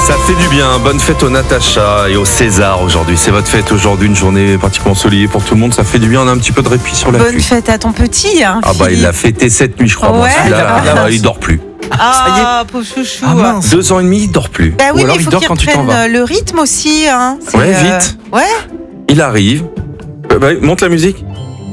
Ça fait du bien. Bonne fête aux Natacha et au César aujourd'hui. C'est votre fête aujourd'hui, une journée pratiquement ensoleillée pour tout le monde. Ça fait du bien, on a un petit peu de répit sur la Bonne pluie. fête à ton petit. Hein, Ah bah il l'a fêté cette nuit je crois. Bon, Ouais. celui-là, il dort plus. Ah, pauvre chouchou. Ah mince. 2 ans et demi, il dort plus. Bah oui, Ou alors mais il il faut dort qu'il quand tu t'en reprenne le rythme aussi. Hein. C'est, Ouais, vite. Ouais. Il arrive. Monte la musique.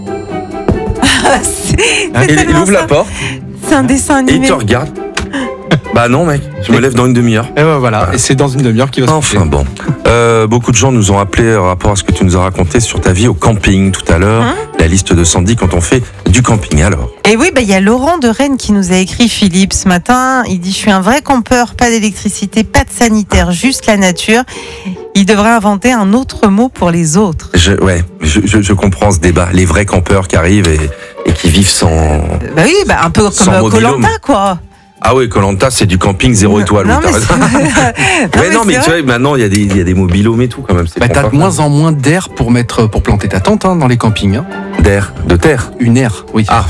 C'est Il tellement ouvre ça. la porte C'est un dessin et il animé. te regarde. Bah non mec, je me lève dans une demi-heure. Et ben voilà, et c'est dans une demi-heure qu'il va se Enfin coucher. bon. Beaucoup de gens nous ont appelé en rapport à ce que tu nous as raconté sur ta vie au camping tout à l'heure. La liste de Sandy quand on fait du camping alors. Et oui, il y a Laurent de Rennes qui nous a écrit, Philippe, ce matin. Il dit, je suis un vrai campeur, pas d'électricité, pas de sanitaire, juste la nature. Il devrait inventer un autre mot pour les autres. Je comprends ce débat. Les vrais campeurs qui arrivent et qui vivent sans... Bah oui, un peu Sans comme mobil-home. Koh-Lanta, quoi. Ah oui, Koh-Lanta, c'est du camping 0 étoile. Non, oui, t'as mais raison. c'est mais tu vrai. vois, maintenant, il y a des mobil-homes et tout quand même. C'est Bah, t'as de confortable. moins en moins d'air pour planter ta tente dans les campings. Hein. D'air, de terre. Une aire, oui. Ah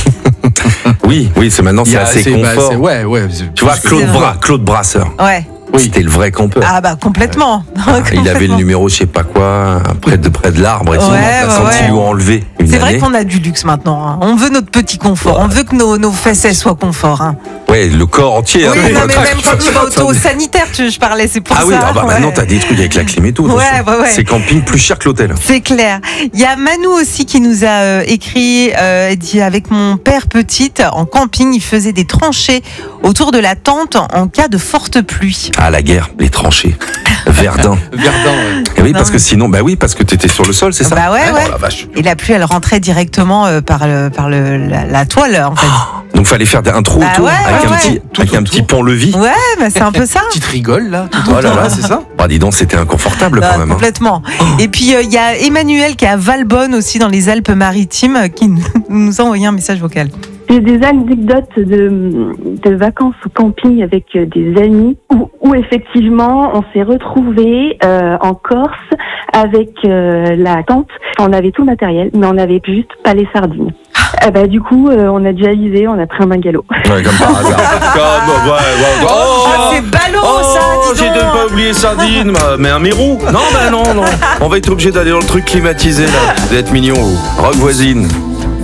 oui, c'est maintenant, Il y c'est a- assez c'est- bah, confort. c'est- ouais. Tu vois, C'est vrai. Claude Brasseur, Ouais. Oui. c'était le vrai campeur. Ah complètement. Il avait le numéro, je sais pas quoi, près de l'arbre et tout. Ouais, Quand ils lui ont enlevé une C'est vrai année. qu'on a du luxe maintenant. Hein. On veut notre petit confort. On veut que nos fesses soient confort. Hein. Ouais, le corps entier. Oui, hein. non, mais même quand tu vas au sanitaire, je parlais, c'est pour Ah ça. oui, maintenant ouais. t'as des trucs avec la clim et tout. Ouais, attention. ouais. C'est camping plus cher que l'hôtel. C'est clair. Il y a Manu aussi qui nous a écrit, dit avec mon père petite en camping, il faisait des tranchées autour de la tente en cas de forte pluie. Ah, la guerre, les tranchées. Verdun. Verdun, ouais. Et oui, Non, parce que sinon, parce que t'étais sur le sol, c'est ça? Bah ouais. Oh la vache. Et la pluie, elle rentrait directement par la toile en fait. Donc fallait faire un trou Bah autour ouais, avec ouais, un petit, ouais. avec un petit pont-levis. Ouais, c'est un peu ça. Petite rigole là, tout Oh là autour, là. là, c'est ça? Bah dis donc, c'était inconfortable Bah, quand même. Hein. complètement. Et puis il y a Emmanuel qui est à Valbonne aussi dans les Alpes-Maritimes qui nous a envoyé un message vocal. J'ai des anecdotes de vacances au camping avec des amis où effectivement on s'est retrouvés en Corse avec la tente. On avait tout le matériel, mais on n'avait juste pas les sardines. Du coup, on a dû aviser, on a pris un bungalow. Ouais, comme par hasard. Ah, c'est ballot ça, dis j'ai donc. pas oublié sardine, mais un mérou. Non, non. On va être obligé d'aller dans le truc climatisé là. Vous êtes mignon, vous. Rock voisine.